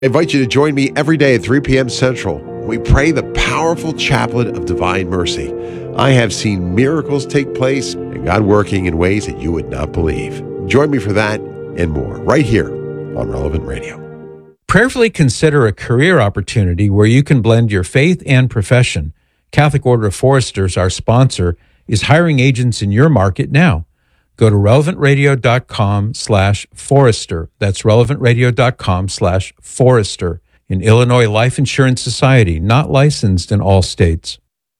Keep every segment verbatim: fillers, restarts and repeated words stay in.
I invite you to join me every day at three p.m. Central. We pray the powerful chaplet of divine mercy. I have seen miracles take place and God working in ways that you would not believe. Join me for that and more right here on Relevant Radio. Prayerfully consider a career opportunity where you can blend your faith and profession. Catholic Order of Foresters, our sponsor, is hiring agents in your market now. Go to relevantradio.com slash Forester. That's relevantradio.com slash Forester. An Illinois Life Insurance Society, not licensed in all states.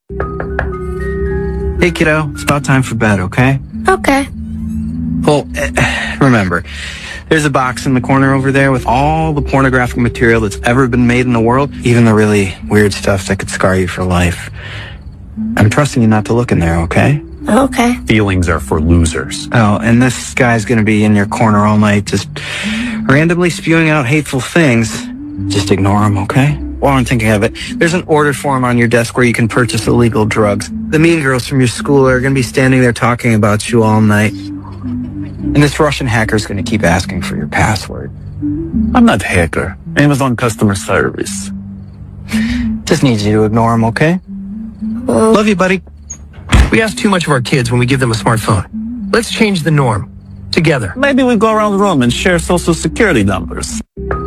Hey, kiddo, it's about time for bed, okay? Okay. Well, eh, remember, there's a box in the corner over there with all the pornographic material that's ever been made in the world, even the really weird stuff that could scar you for life. I'm trusting you not to look in there, okay? Okay. Feelings are for losers. Oh, and this guy's gonna be in your corner all night just randomly spewing out hateful things. Just ignore him, okay? While I'm thinking of it, there's an order form on your desk where you can purchase illegal drugs. The mean girls from your school are gonna be standing there talking about you all night. And this Russian hacker's gonna keep asking for your password. I'm not hacker. Amazon customer service. Just need you to ignore him, okay? Well, Love you, buddy. We ask too much of our kids when we give them a smartphone. Let's change the norm. Together. Maybe we go around the room and share social security numbers.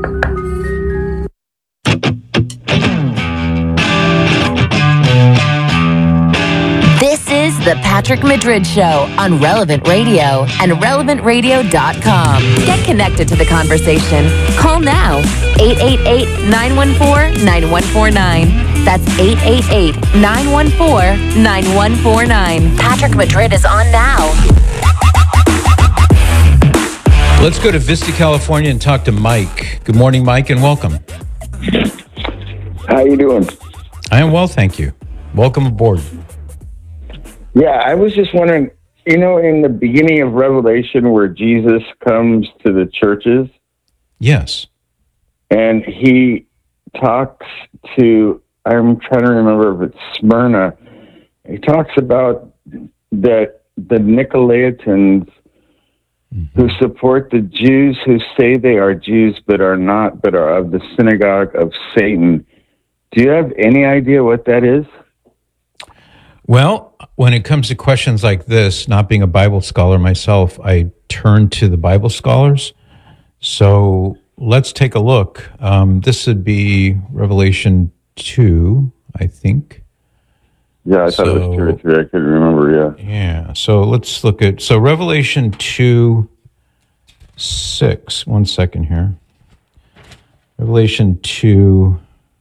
This is the Patrick Madrid Show on Relevant Radio and relevant radio dot com. Get connected to the conversation. Call now, eight eight eight, nine one four, nine one four nine. That's eight eight eight, nine one four, nine one four nine. Patrick Madrid is on now. Let's go to Vista, California and talk to Mike. Good morning, Mike, and welcome. How you doing? I am well, thank you. Welcome aboard. Yeah, I was just wondering, you know, in the beginning of Revelation where Jesus comes to the churches Yes. and he talks to, I'm trying to remember if it's Smyrna, he talks about that the Nicolaitans Mm-hmm. who support the Jews who say they are Jews but are not, but are of the synagogue of Satan. Do you have any idea what that is? Well, when it comes to questions like this, not being a Bible scholar myself, I turn to the Bible scholars. So let's take a look. Um, this would be Revelation two, I think. Yeah, I thought So- it was two or three. I couldn't remember, yeah. Yeah, so let's look at, so Revelation two, six, one second here. Revelation two,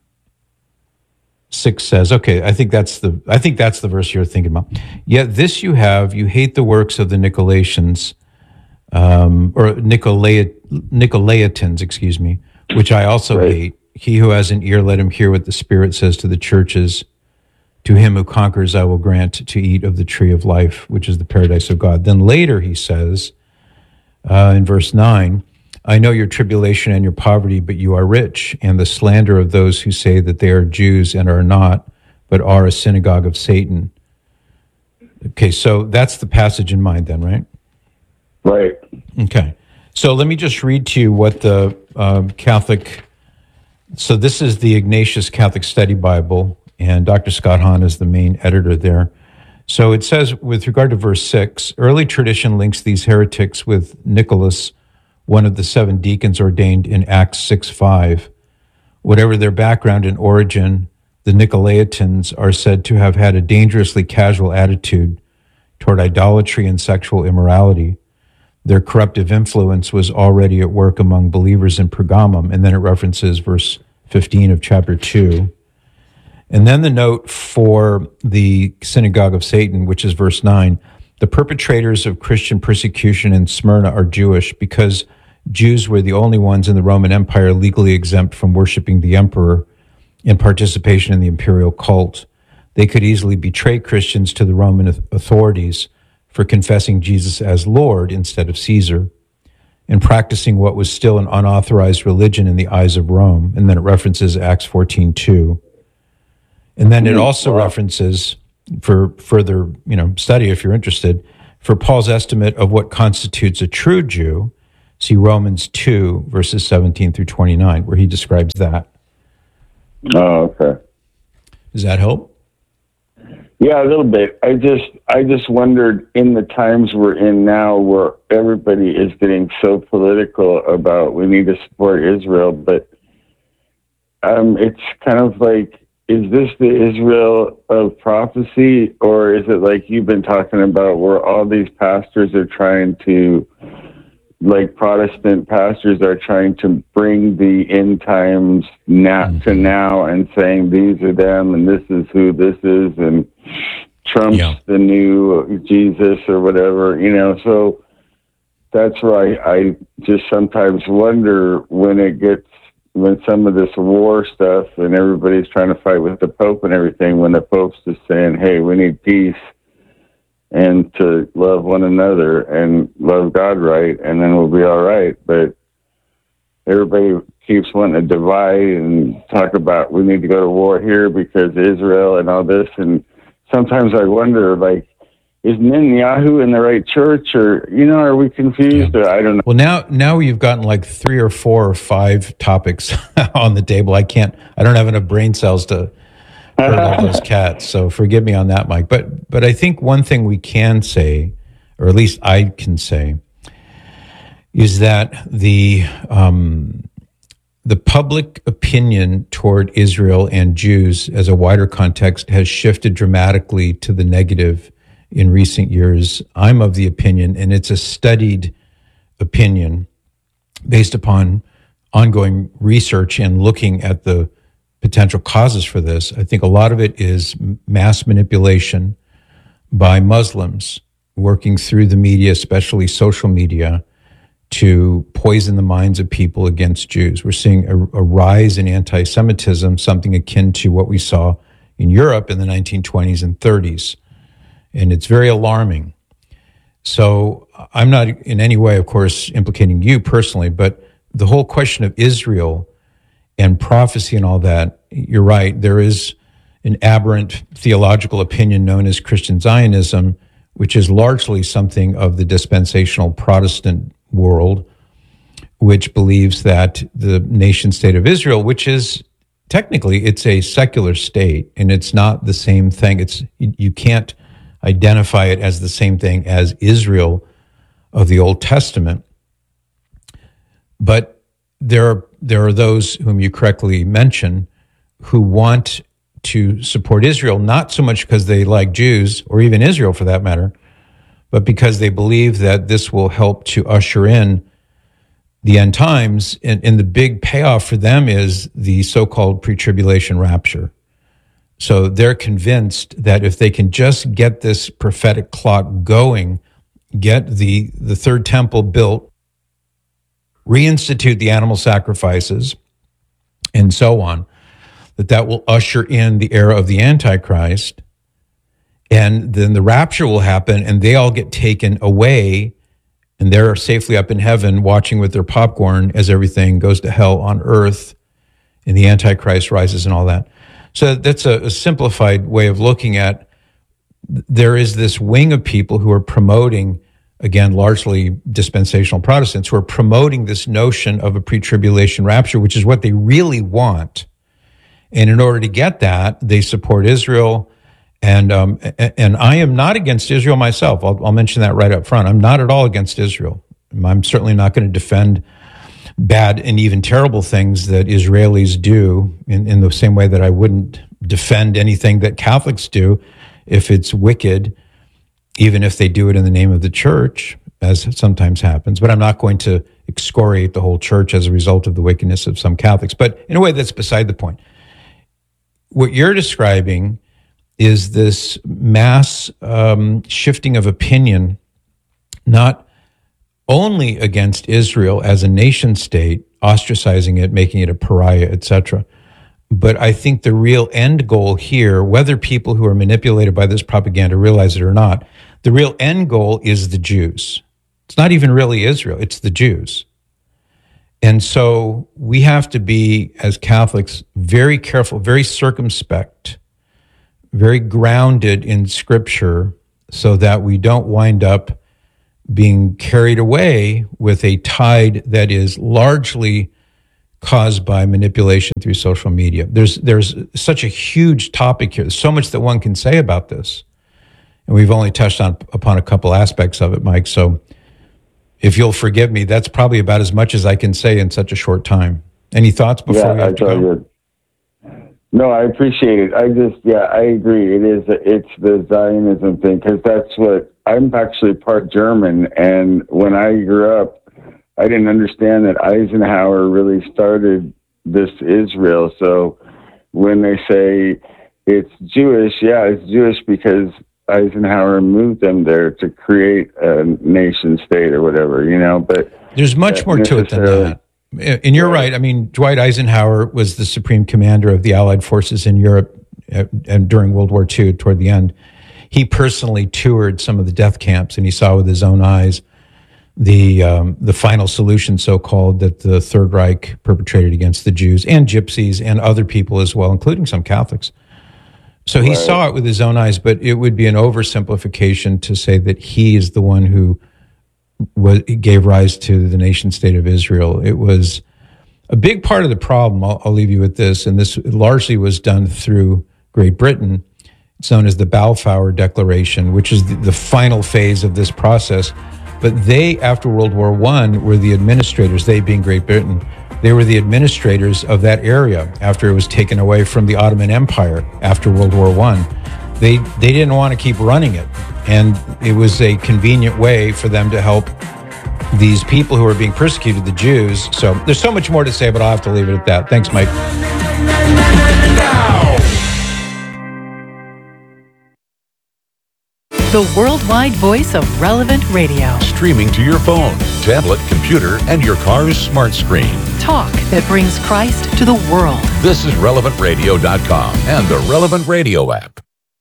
six says, okay, I think that's the, I think that's the verse you're thinking about. Yet this you have, you hate the works of the Nicolaitans, um, or Nicolait, Nicolaitans, excuse me, which I also Right. hate. He who has an ear, let him hear what the Spirit says to the churches. To him who conquers, I will grant to eat of the tree of life, which is the paradise of God. Then later he says, uh, in verse nine, I know your tribulation and your poverty, but you are rich, and the slander of those who say that they are Jews and are not, but are a synagogue of Satan. Okay, so that's the passage in mind then, right? Right. Okay. So let me just read to you what the uh, Catholic, so this is the Ignatius Catholic Study Bible, and Doctor Scott Hahn is the main editor there. So it says, with regard to verse six, early tradition links these heretics with Nicholas, one of the seven deacons ordained in Acts six five. Whatever their background and origin, the Nicolaitans are said to have had a dangerously casual attitude toward idolatry and sexual immorality. Their corruptive influence was already at work among believers in Pergamum, and then it references verse fifteen of chapter two. And then the note for the synagogue of Satan, which is verse nine, the perpetrators of Christian persecution in Smyrna are Jewish because Jews were the only ones in the Roman Empire legally exempt from worshiping the emperor and participation in the imperial cult. They could easily betray Christians to the Roman authorities for confessing Jesus as Lord instead of Caesar and practicing what was still an unauthorized religion in the eyes of Rome. And then it references Acts fourteen two. And then it also references, for further, you know, study if you're interested, for Paul's estimate of what constitutes a true Jew, see Romans two, verses seventeen through twenty-nine, where he describes that. Oh, okay. Does that help? Yeah, a little bit. I just, I just wondered in the times we're in now, where everybody is getting so political about we need to support Israel, but um, it's kind of like, is this the Israel of prophecy, or is it like you've been talking about, where all these pastors are trying to, like Protestant pastors are trying to bring the end times now to now and saying these are them and this is who this is and Trump's yeah. the new Jesus or whatever, you know. So that's why I just sometimes wonder when it gets, when some of this war stuff and everybody's trying to fight with the Pope and everything, when the Pope's just saying, hey, we need peace and to love one another and love God right, and then we'll be all right. But everybody keeps wanting to divide and talk about we need to go to war here because Israel and all this. And sometimes I wonder, like, is Netanyahu in the right church, or, you know, are we confused? Yeah. Or I don't know. Well, now, now you've gotten like three or four or five topics on the table. I can't, I don't have enough brain cells to herd all those cats. So forgive me on that, Mike. But, but I think one thing we can say, or at least I can say, is that the, um, the public opinion toward Israel and Jews as a wider context has shifted dramatically to the negative in recent years. I'm of the opinion, and it's a studied opinion based upon ongoing research and looking at the potential causes for this. I think a lot of it is mass manipulation by Muslims working through the media, especially social media, to poison the minds of people against Jews. We're seeing a, a rise in anti-Semitism, something akin to what we saw in Europe in the nineteen twenties and thirties. And it's very alarming. So I'm not in any way, of course, implicating you personally, but the whole question of Israel and prophecy and all that, you're right, there is an aberrant theological opinion known as Christian Zionism, which is largely something of the dispensational Protestant world, which believes that the nation state of Israel, which is technically, it's a secular state, and it's not the same thing. It's you, you can't identify it as the same thing as Israel of the Old Testament. But there are, there are those whom you correctly mention who want to support Israel, not so much because they like Jews, or even Israel for that matter, but because they believe that this will help to usher in the end times. And, and the big payoff for them is the so-called pre-tribulation rapture. So they're convinced that if they can just get this prophetic clock going, get the, the third temple built, reinstitute the animal sacrifices, and so on, that that will usher in the era of the Antichrist. And then the rapture will happen, and they all get taken away, and they're safely up in heaven watching with their popcorn as everything goes to hell on earth, and the Antichrist rises and all that. So that's a, a simplified way of looking at, there is this wing of people who are promoting, again, largely dispensational Protestants, who are promoting this notion of a pre-tribulation rapture, which is what they really want. And in order to get that, they support Israel. And um, and I am not against Israel myself. I'll, I'll mention that right up front. I'm not at all against Israel. I'm certainly not going to defend bad and even terrible things that Israelis do in, in the same way that I wouldn't defend anything that Catholics do if it's wicked, even if they do it in the name of the church, as sometimes happens. But I'm not going to excoriate the whole church as a result of the wickedness of some Catholics. But in a way, that's beside the point. What you're describing is this mass um, shifting of opinion, not only against Israel as a nation state, ostracizing it, making it a pariah, et cetera. But I think the real end goal here, whether people who are manipulated by this propaganda realize it or not, the real end goal is the Jews. It's not even really Israel, it's the Jews. And so we have to be, as Catholics, very careful, very circumspect, very grounded in Scripture, so that we don't wind up being carried away with a tide that is largely caused by manipulation through social media. There's there's such a huge topic here. There's so much that one can say about this. And we've only touched on upon a couple aspects of it, Mike. So if you'll forgive me, that's probably about as much as I can say in such a short time. Any thoughts before yeah, we have I to go? Good. No, I appreciate it. I just, yeah, I agree. It is, it's the Zionism thing, because that's what, I'm actually part German, and when I grew up, I didn't understand that Eisenhower really started this Israel. So when they say it's Jewish, yeah, it's Jewish because Eisenhower moved them there to create a nation state or whatever, you know, but there's much more to it than that. And you're right. I mean, Dwight Eisenhower was the supreme commander of the Allied forces in Europe and during World War Two, toward the end. He personally toured some of the death camps, and he saw with his own eyes the um, the final solution, so-called, that the Third Reich perpetrated against the Jews and Gypsies and other people as well, including some Catholics. So he right. saw it with his own eyes, but it would be an oversimplification to say that he is the one who was, gave rise to the nation state of Israel. It was a big part of the problem. I'll, I'll leave you with this, and this largely was done through Great Britain. It's known as the Balfour Declaration, which is the, the final phase of this process. But they, after World War One, were the administrators, they being Great Britain, they were the administrators of that area after it was taken away from the Ottoman Empire after World War One. They, they didn't want to keep running it. And it was a convenient way for them to help these people who are being persecuted, the Jews. So there's so much more to say, but I'll have to leave it at that. Thanks, Mike. The worldwide voice of Relevant Radio. Streaming to your phone, tablet, computer, and your car's smart screen. Talk that brings Christ to the world. This is relevant radio dot com and the Relevant Radio app.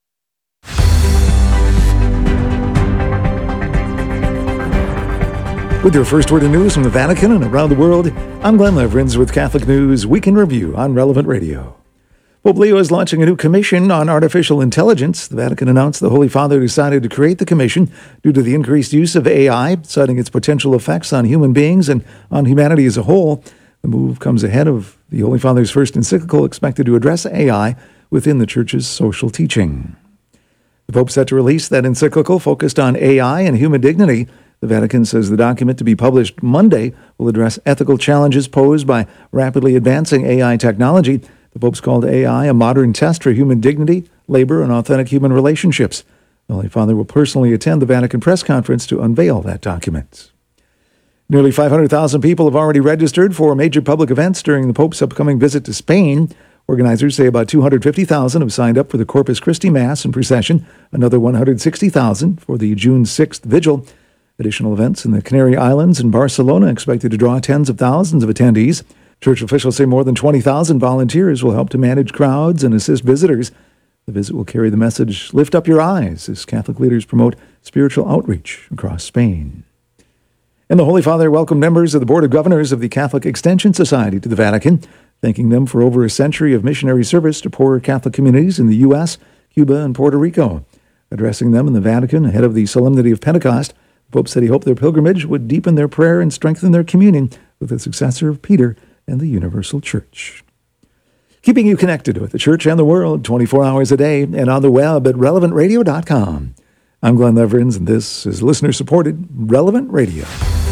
With your first word of news from the Vatican and around the world, I'm Glenn Leverins with Catholic News Weekend Review on Relevant Radio. Pope Leo is launching a new commission on artificial intelligence. The Vatican announced the Holy Father decided to create the commission due to the increased use of A I, citing its potential effects on human beings and on humanity as a whole. The move comes ahead of the Holy Father's first encyclical expected to address A I within the Church's social teaching. The Pope set to release that encyclical focused on A I and human dignity. The Vatican says the document, to be published Monday, will address ethical challenges posed by rapidly advancing A I technology. The Pope's called A I a modern test for human dignity, labor, and authentic human relationships. The Holy Father will personally attend the Vatican press conference to unveil that document. Nearly five hundred thousand people have already registered for major public events during the Pope's upcoming visit to Spain. Organizers say about two hundred fifty thousand have signed up for the Corpus Christi Mass and procession, another one hundred sixty thousand for the June sixth Vigil. Additional events in the Canary Islands and Barcelona expected to draw tens of thousands of attendees. Church officials say more than twenty thousand volunteers will help to manage crowds and assist visitors. The visit will carry the message, "Lift up your eyes," as Catholic leaders promote spiritual outreach across Spain. And the Holy Father welcomed members of the Board of Governors of the Catholic Extension Society to the Vatican, thanking them for over a century of missionary service to poorer Catholic communities in the U S, Cuba, and Puerto Rico. Addressing them in the Vatican ahead of the Solemnity of Pentecost, the Pope said he hoped their pilgrimage would deepen their prayer and strengthen their communion with the successor of Peter and the Universal Church. Keeping you connected with the Church and the world twenty-four hours a day and on the web at relevant radio dot com. I'm Glenn Leverins, and this is listener-supported Relevant Radio.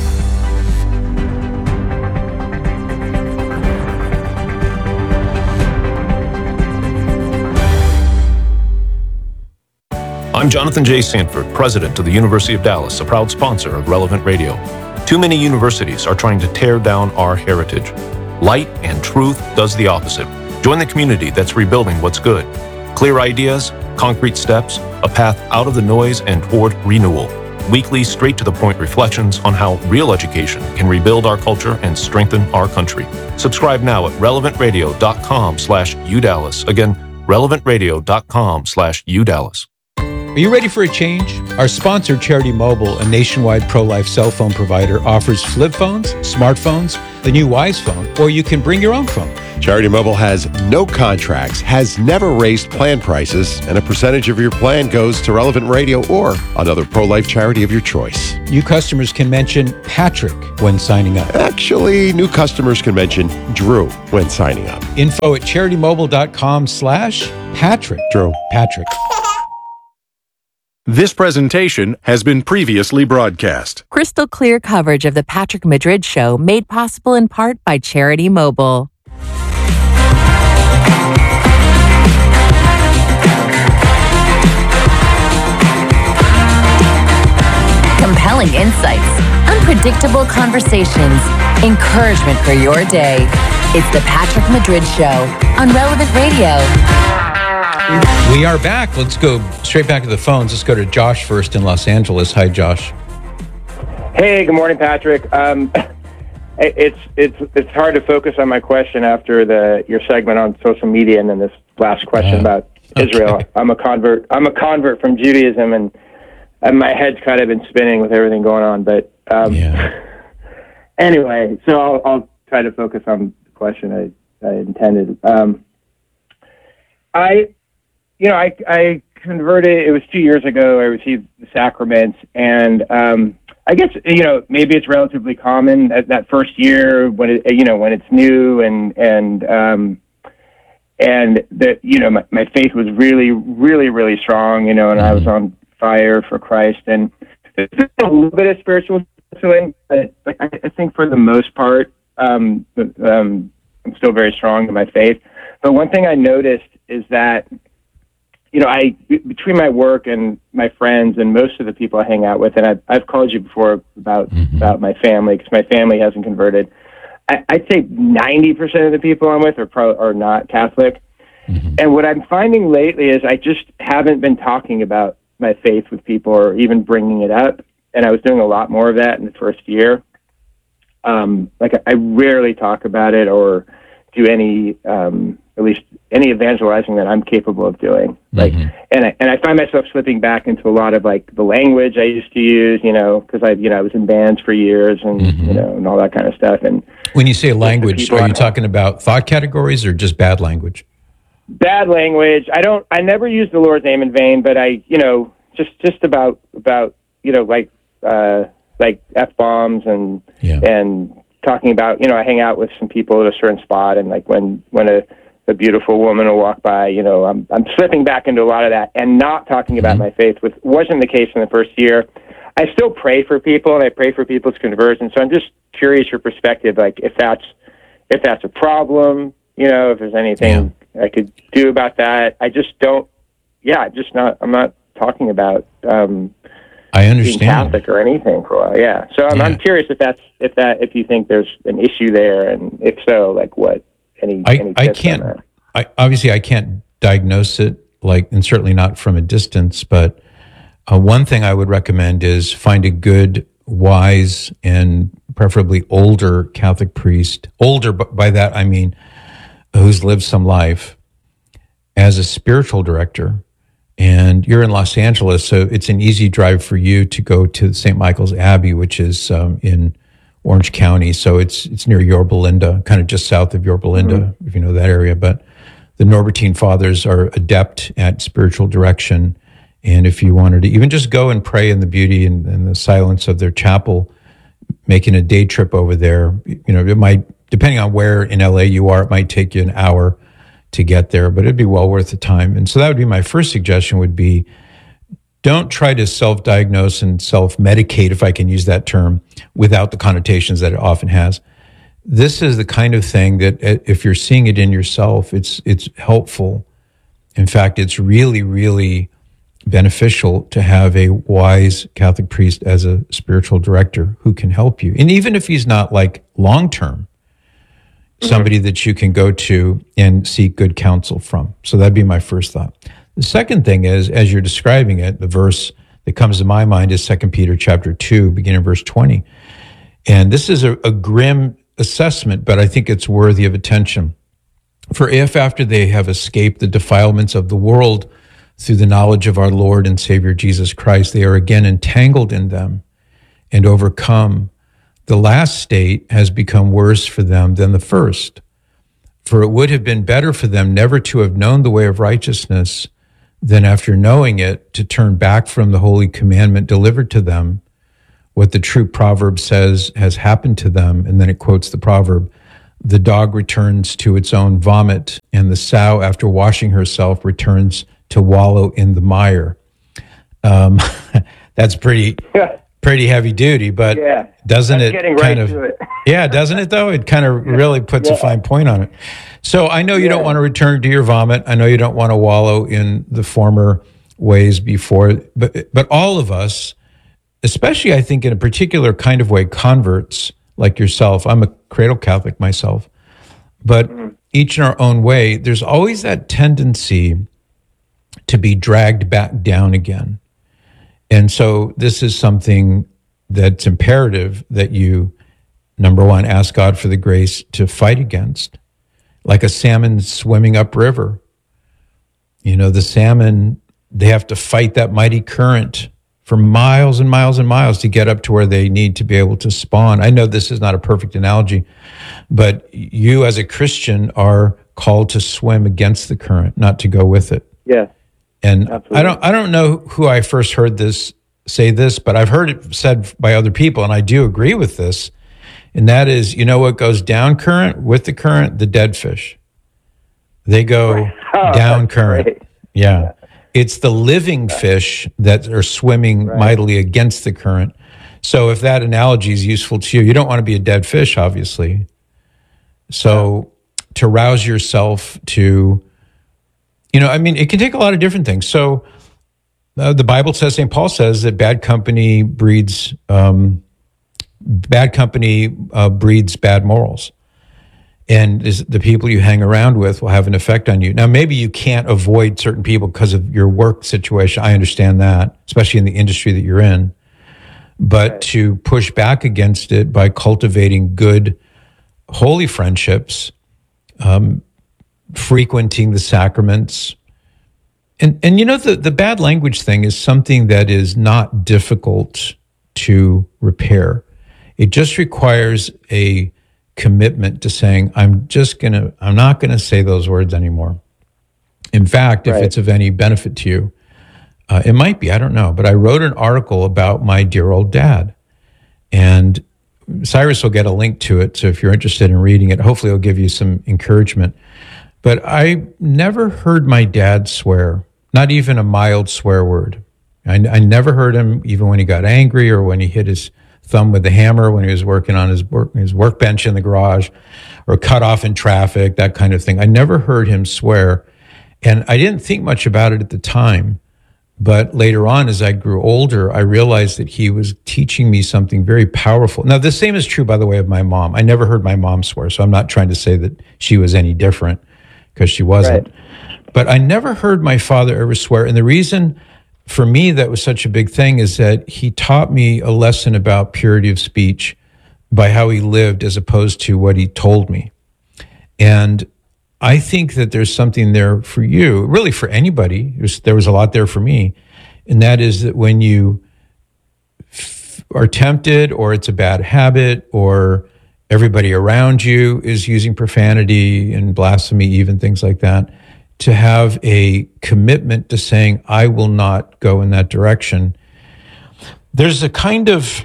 I'm Jonathan J. Sanford, president of the University of Dallas, a proud sponsor of Relevant Radio. Too many universities are trying to tear down our heritage. Light and Truth does the opposite. Join the community that's rebuilding what's good. Clear ideas, concrete steps, a path out of the noise and toward renewal. Weekly, straight-to-the-point reflections on how real education can rebuild our culture and strengthen our country. Subscribe now at relevant radio dot com slash U Dallas. Again, relevant radio dot com slash U Dallas. Are you ready for a change? Our sponsor, Charity Mobile, a nationwide pro-life cell phone provider, offers flip phones, smartphones, the new Wise phone, or you can bring your own phone. Charity Mobile has no contracts, has never raised plan prices, and a percentage of your plan goes to Relevant Radio or another pro-life charity of your choice. New customers can mention Patrick when signing up. Actually, new customers can mention Drew when signing up. Info at CharityMobile.com slash Patrick. Drew. Patrick. This presentation has been previously broadcast. Crystal clear coverage of the Patrick Madrid Show made possible in part by Charity Mobile. Compelling insights, unpredictable conversations, encouragement for your day. It's the Patrick Madrid Show on Relevant Radio. We are back. Let's go straight back to the phones. Let's go to Josh first in Los Angeles. Hi, Josh. Hey, good morning, Patrick. Um, it's it's it's hard to focus on my question after the your segment on social media and then this last question uh, about okay. Israel. I'm a convert. I'm a convert from Judaism, and, and my head's kind of been spinning with everything going on. But um, yeah. anyway, so I'll, I'll try to focus on the question I, I intended. Um, I. You know, I, I converted, it was two years ago, I received the sacraments, and um, I guess, you know, maybe it's relatively common that, that first year when it, you know, when it's new and, and, um, and that, you know, my, my faith was really, really, really strong, you know, and I was on fire for Christ, and there's a little bit of spiritual discipline, but I, I think for the most part, um, um, I'm still very strong in my faith. But one thing I noticed is that, you know, I, between my work and my friends and most of the people I hang out with, and I've, I've called you before about, mm-hmm. about my family, because my family hasn't converted. I, I'd say ninety percent of the people I'm with are pro, are not Catholic. Mm-hmm. And what I'm finding lately is I just haven't been talking about my faith with people or even bringing it up. And I was doing a lot more of that in the first year. Um, like I rarely talk about it or do any, um, at least any evangelizing that I'm capable of doing. Like, mm-hmm. and I, and I find myself slipping back into a lot of like the language I used to use, you know, because I, you know, I was in bands for years and, mm-hmm. you know, and all that kind of stuff. And when you say language, are you talking about thought categories or just bad language? Bad language. I don't, I never use the Lord's name in vain, but I, you know, just, just about, about, you know, like, uh, like F-bombs and, yeah. and talking about, you know, I hang out with some people at a certain spot, and like when, when a, a beautiful woman will walk by, you know, I'm I'm slipping back into a lot of that and not talking about mm-hmm. my faith, which wasn't the case in the first year. I still pray for people and I pray for people's conversion. So I'm just curious your perspective, like if that's if that's a problem, you know, if there's anything yeah. I could do about that. I just don't. Yeah, just not. I'm not talking about. Um, I understand. Being Catholic or anything for a while. Yeah. So I'm, yeah. I'm curious if that's if that if you think there's an issue there, and if so, like what. Any, I, any I can't, I, obviously I can't diagnose it, like, and certainly not from a distance, but uh, one thing I would recommend is find a good, wise, and preferably older Catholic priest, older, but by that I mean who's lived some life, as a spiritual director. And you're in Los Angeles, so it's an easy drive for you to go to Saint Michael's Abbey, which is um, in Orange County, so it's it's near Yorba Linda, kind of just south of Yorba Linda, mm-hmm. if you know that area. But the Norbertine Fathers are adept at spiritual direction, and if you wanted to even just go and pray in the beauty and, and the silence of their chapel, making a day trip over there, you know, it might, depending on where in L A you are, it might take you an hour to get there, but it'd be well worth the time. And so that would be my first suggestion would be, don't try to self-diagnose and self-medicate, if I can use that term, without the connotations that it often has. This is the kind of thing that if you're seeing it in yourself, it's it's helpful. In fact, it's really, really beneficial to have a wise Catholic priest as a spiritual director who can help you. And even if he's not like long-term, mm-hmm. somebody that you can go to and seek good counsel from. So that'd be my first thought. The second thing is, as you're describing it, the verse that comes to my mind is Second Peter chapter two, beginning verse twenty. And this is a, a grim assessment, but I think it's worthy of attention. For if after they have escaped the defilements of the world through the knowledge of our Lord and Savior Jesus Christ, they are again entangled in them and overcome, the last state has become worse for them than the first. For it would have been better for them never to have known the way of righteousness than after knowing it to turn back from the holy commandment delivered to them. What the true proverb says has happened to them, and then it quotes the proverb, the dog returns to its own vomit, and the sow, after washing herself, returns to wallow in the mire. Um, that's pretty pretty heavy duty, but yeah, doesn't it getting kind right of, to it. yeah, doesn't it though? It kind of really puts Yeah. a fine point on it. So I know you don't want to return to your vomit. I know you don't want to wallow in the former ways before, but but all of us, especially I think in a particular kind of way, converts like yourself. I'm a cradle Catholic myself, but mm-hmm. each in our own way, there's always that tendency to be dragged back down again. And so this is something that's imperative that you, number one, ask God for the grace to fight against, like a salmon swimming upriver. You know, the salmon, they have to fight that mighty current for miles and miles and miles to get up to where they need to be able to spawn. I know this is not a perfect analogy, but you as a Christian are called to swim against the current, not to go with it. Yeah. And Absolutely. I don't I don't know who I first heard this say this, but I've heard it said by other people, and I do agree with this. And that is, you know what goes down current with the current? The dead fish. They go oh, down current. Great. Yeah. It's the living fish that are swimming right. mightily against the current. So if that analogy is useful to you, you don't want to be a dead fish, obviously. So yeah. to rouse yourself to, you know, I mean, it can take a lot of different things. So uh, the Bible says, Saint Paul says that bad company breeds, um, bad company uh, breeds bad morals. And is the people you hang around with will have an effect on you. Now, maybe you can't avoid certain people because of your work situation. I understand that, especially in the industry that you're in. But right. to push back against it by cultivating good, holy friendships, um, frequenting the sacraments. And, and you know, the, the bad language thing is something that is not difficult to repair. It just requires a commitment to saying, I'm just going to, I'm not going to say those words anymore. In fact, if right. it's of any benefit to you, uh, it might be, I don't know, but I wrote an article about my dear old dad. And Cyrus will get a link to it. So if you're interested in reading it, hopefully it'll give you some encouragement. But I never heard my dad swear, not even a mild swear word. I, I never heard him even when he got angry or when he hit his thumb with the hammer when he was working on his work, his workbench in the garage, or cut off in traffic, that kind of thing. I never heard him swear. And I didn't think much about it at the time. But later on, as I grew older, I realized that he was teaching me something very powerful. Now, the same is true, by the way, of my mom. I never heard my mom swear, so I'm not trying to say that she was any different, because she wasn't. Right. But I never heard my father ever swear. And the reason for me that was such a big thing is that he taught me a lesson about purity of speech by how he lived as opposed to what he told me. And I think that there's something there for you, really for anybody. There's, there was a lot there for me. And that is that when you f- are tempted, or it's a bad habit, or everybody around you is using profanity and blasphemy, even things like that, to have a commitment to saying, I will not go in that direction. There's a kind of,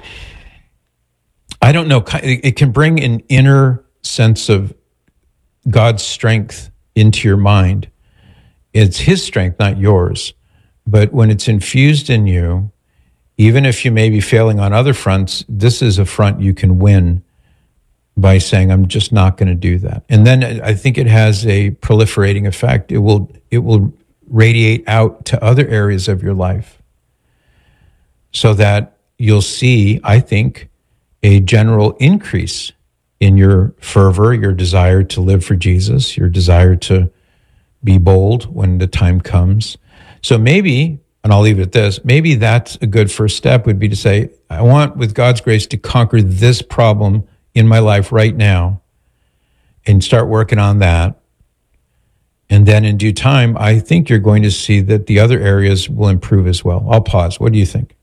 I don't know, it can bring an inner sense of God's strength into your mind. It's his strength, not yours. But when it's infused in you, even if you may be failing on other fronts, this is a front you can win by saying, I'm just not going to do that. And then I think it has a proliferating effect. It will, it will radiate out to other areas of your life so that you'll see, I think, a general increase in your fervor, your desire to live for Jesus, your desire to be bold when the time comes. So maybe, and I'll leave it at this, maybe that's a good first step, would be to say, I want, with God's grace, to conquer this problem in my life right now and start working on that. And then in due time, I think you're going to see that the other areas will improve as well. I'll pause. What do you think?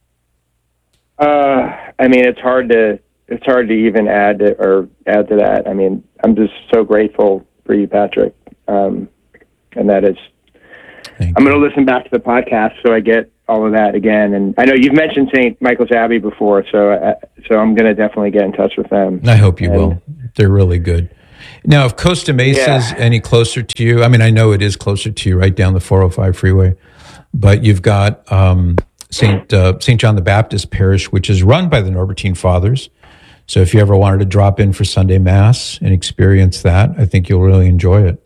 Uh, I mean, it's hard to, it's hard to even add to, or add to that. I mean, I'm just so grateful for you, Patrick. Um, and that is, Thank I'm going to listen back to the podcast so I get all of that again. And I know you've mentioned Saint Michael's Abbey before, so uh, so I'm going to definitely get in touch with them. I hope you and, will. They're really good. Now, if Costa Mesa is Yeah. any closer to you, I mean, I know it is closer to you, right down the four oh five freeway, but you've got um, Saint uh, Saint John the Baptist Parish, which is run by the Norbertine Fathers. So if you ever wanted to drop in for Sunday Mass and experience that, I think you'll really enjoy it.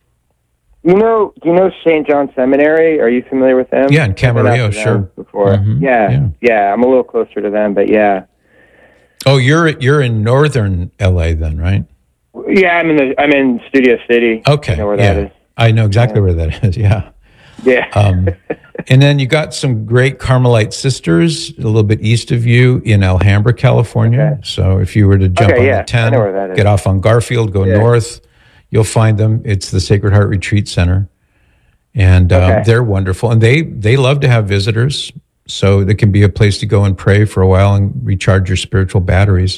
You know, do you know Saint John Seminary? Are you familiar with them? Yeah, in I've been Camarillo, out to them sure. Before, Mhm, yeah, yeah. yeah, I'm a little closer to them, but yeah, Oh, you're you're in northern L A then, right? yeah, I'm in the I'm in Studio City. Okay, I know where yeah, that is. I know exactly where that is. Yeah. Yeah. Um, and then you got some great Carmelite sisters a little bit east of you in Alhambra, California. So if you were to jump Okay, on yeah, the ten, I know where that is. get off on Garfield, go Yeah. north, you'll find them. It's the Sacred Heart Retreat Center. And uh, Okay. they're wonderful. And they, they love to have visitors. So it can be a place to go and pray for a while and recharge your spiritual batteries.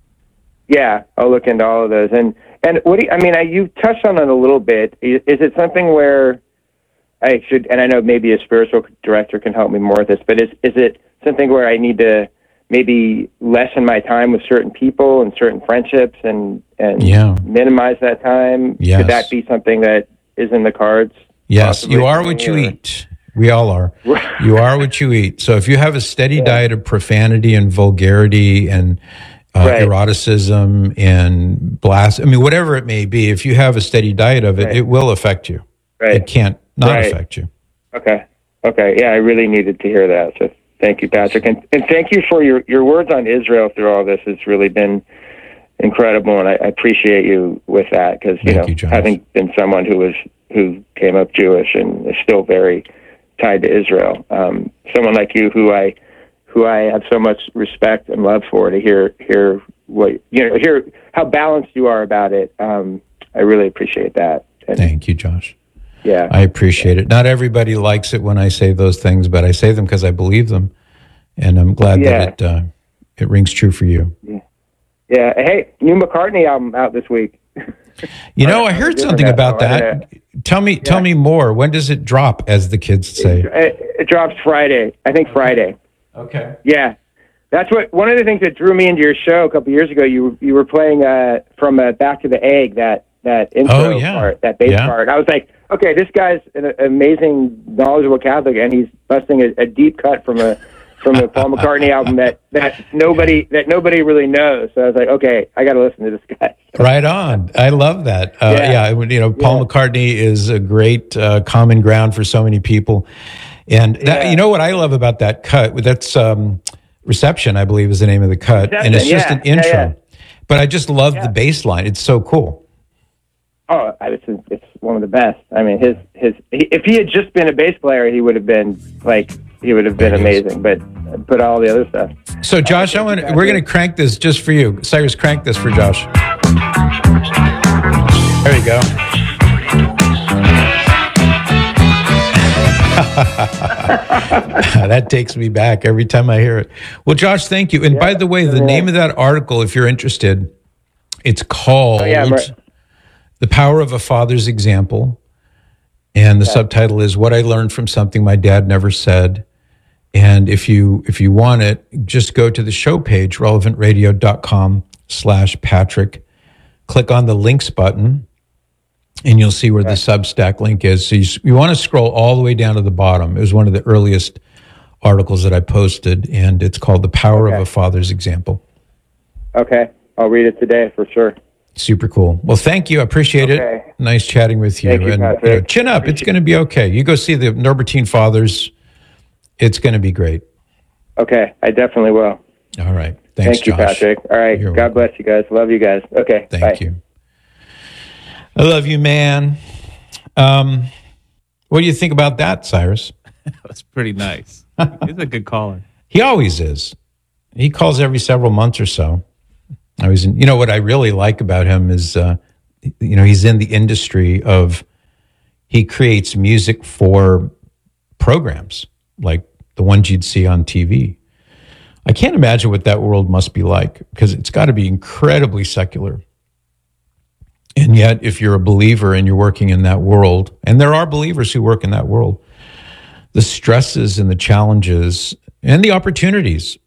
Yeah, I'll look into all of those. And and what do you, I mean? I, you touched on it a little bit. Is, is it something where I should? And I know maybe a spiritual director can help me more with this. But is is it something where I need to maybe lessen my time with certain people and certain friendships and and Yeah. minimize that time? Yes. Could that be something that is in the cards? Yes, possibly you are for what me, you or- eat. We all are. You are what you eat. So if you have a steady diet of profanity and vulgarity and uh, Right. eroticism and blast, I mean, whatever it may be, if you have a steady diet of it, Right. it will affect you. Right. It can't not Right. affect you. Okay. Okay. Yeah, I really needed to hear that. So thank you, Patrick. And, and thank you for your, your words on Israel through all this. It's really been incredible. And I, I appreciate you with that because, you Thank know, you, Jonas. having been someone who was, who came up Jewish and is still very tied to Israel, um, someone like you who I, who I have so much respect and love for, to hear, hear what, you know, hear how balanced you are about it. Um, I really appreciate that. And, Thank you, Josh. Yeah. I appreciate it. Not everybody likes it when I say those things, but I say them because I believe them. And I'm glad Yeah. that it, uh, it rings true for you. Yeah. Hey, new McCartney album out this week. You know, I heard doing something that, about though. I that. Tell me, tell me more. When does it drop, as the kids say? It, it drops Friday. I think Friday. Okay. Yeah. That's what one of the things that drew me into your show a couple years ago. You you were playing uh, from uh, Back to the Egg, that that intro Oh, yeah. part, that bass Yeah. part. I was like, okay, this guy's an amazing, knowledgeable Catholic, and he's busting a, a deep cut from a from a Paul McCartney album that, that nobody that nobody really knows. So I was like, okay, I got to listen to this guy. Right on. I love that. Uh, Yeah. yeah. when- you know, Paul McCartney is a great uh, common ground for so many people. And that, Yeah. you know what I love about that cut? That's um, Reception, I believe, is the name of the cut. and it's Reception, just yeah. an intro. Yeah, yeah. But I just love the bass line. It's so cool. Oh, it's it's one of the best. I mean, his his he, if he had just been a bass player, he would have been like he would have been amazing. But put all the other stuff. So, Josh, I want we're going to crank this just for you. Cyrus, crank this for Josh. There you go. That takes me back every time I hear it. Well, Josh, thank you. And by the way, the name of that article, if you're interested, it's called Oh, yeah, I'm right. The Power of a Father's Example. And the subtitle is What I Learned from Something My Dad Never Said. And if you if you want it, just go to the show page, relevantradio.com slash Patrick. Click on the links button, and you'll see where the Substack link is. So you, you want to scroll all the way down to the bottom. It was one of the earliest articles that I posted, and it's called The Power of a Father's Example. Okay, I'll read it today for sure. Super cool. Well, thank you. I appreciate Okay. it. Nice chatting with you. Thank you, and Patrick. you know, chin up. It's going to be okay. You go see the Norbertine Fathers. It's going to be great. Okay, I definitely will. All right. Thanks, Thank you, Josh. Patrick. All right, You're God bless you guys. Love you guys. Okay, Thank bye. you. I love you, man. Um, what do you think about that, Cyrus? That's pretty nice. He's a good caller. He always is. He calls every several months or so. I was, in, you know, what I really like about him is, uh, you know, he's in the industry of, he creates music for programs like the ones you'd see on T V. I can't imagine what that world must be like, because it's got to be incredibly secular. And yet, if you're a believer and you're working in that world, and there are believers who work in that world, the stresses and the challenges and the opportunities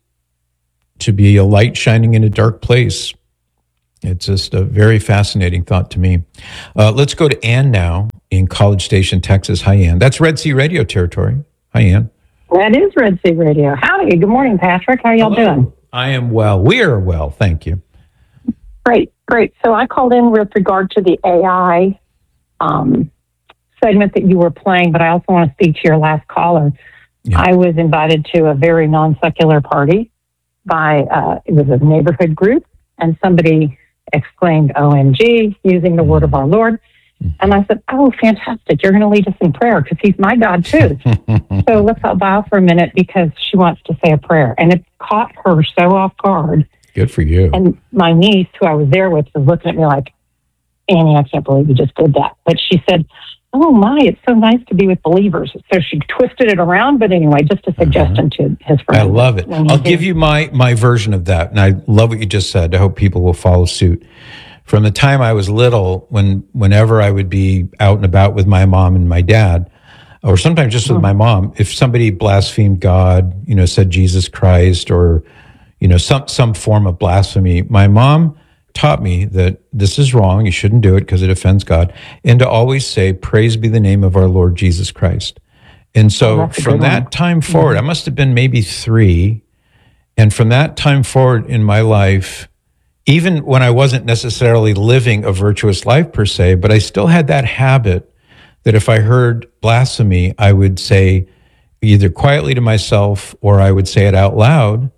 to be a light shining in a dark place. It's just a very fascinating thought to me. Uh, let's go to Ann now in College Station, Texas. Hi, Ann. That's Red Sea Radio territory. Hi, Ann. That is Red Sea Radio. Howdy. Good morning, Patrick. How y'all Hello. doing? I am well. We are well. Thank you. Great, great. So I called in with regard to the A I um, segment that you were playing, but I also want to speak to your last caller. Yeah. I was invited to a very non-secular party by, uh, it was a neighborhood group, and somebody exclaimed, O M G, using the word of our Lord. And I said, oh, fantastic. You're going to lead us in prayer because he's my God too. So let's all bow for a minute because she wants to say a prayer. And it caught her so off guard. Good for you. And my niece, who I was there with, was looking at me like, Annie, I can't believe you just did that. But she said, oh my, it's so nice to be with believers. So she twisted it around. But anyway, just a suggestion uh-huh. to his friend. I love it. I'll give you my, my version of that. And I love what you just said. I hope people will follow suit. From the time I was little, when whenever I would be out and about with my mom and my dad, or sometimes just with oh. my mom, if somebody blasphemed God, you know, said Jesus Christ, or, you know, some, some form of blasphemy, my mom taught me that this is wrong. You shouldn't do it because it offends God. And to always say, praise be the name of our Lord Jesus Christ. And so oh, from that one. time forward, mm-hmm. I must have been maybe three. And from that time forward in my life, even when I wasn't necessarily living a virtuous life per se, but I still had that habit that if I heard blasphemy, I would say either quietly to myself or I would say it out loud.